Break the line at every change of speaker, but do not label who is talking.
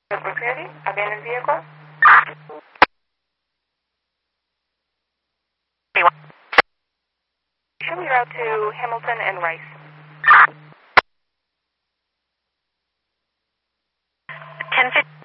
Security, abandoned vehicle. Should we route to Hamilton and Rice?
10:50.